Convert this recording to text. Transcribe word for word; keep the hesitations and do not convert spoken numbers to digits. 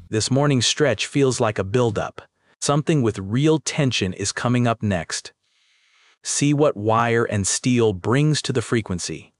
This morning's stretch feels like a buildup. Something with real tension is coming up next. See what wire and steel brings to the frequency.